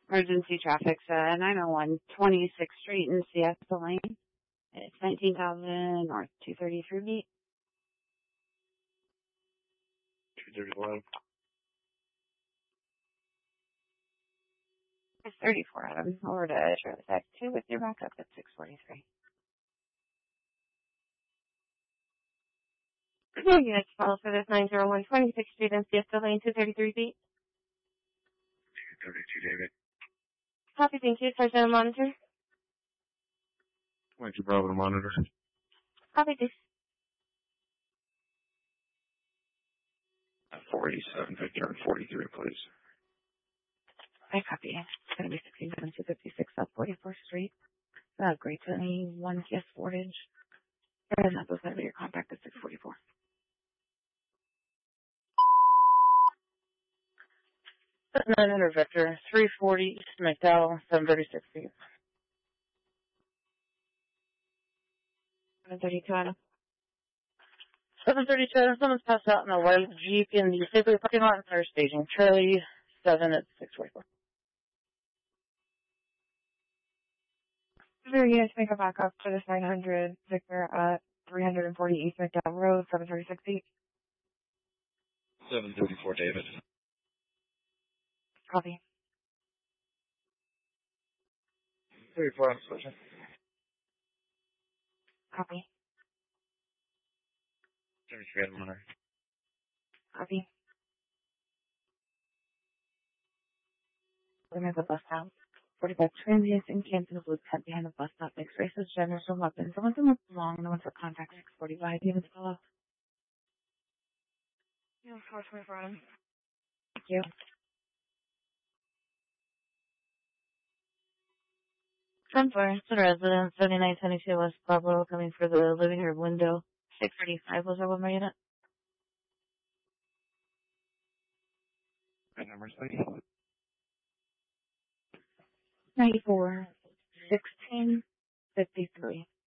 Emergency traffic's 901 26th Street in Siesta Lane. It's 19,000 North 233 beat. 231. It's 34 Adam. Over to Charlie Tech 2 with your backup at 643. Units follow for this 901 26th Street in Siesta Lane 233 beat. 232, David. Copy, thank you. Sergeant on monitor. 22 Bravo to monitor. Copy, please. 487, Victor, and 43, please. I copy. It's going to be 16256 South 44th Street. Great 21 CS Fortage. And that was going to be your contact at 644. That's 900 Victor, 340 East McDowell, 736 feet. 732 Adam. 732, someone's passed out in a white Jeep in the Safeway parking lot and fire staging. Charlie 7 at 644. Units make a backup for this 900 Victor at 340 East McDowell Road, 736 feet. 734, David. Copy. 34, I'm switching. Copy. 73, Adam, monitor. Copy. We're going to the bus house. 45 transients in Canton of Blue Tent behind the bus stop. Mixed races, generals, and weapons. Someone's in long, no one for contact. 645. Units follow. Yeah, 424 Adam. Thank you. Sunfire, it's a resident, 7922 West Pablo, coming for the living room window. 635 was our one more unit. Right numbers, please. 94 16 53.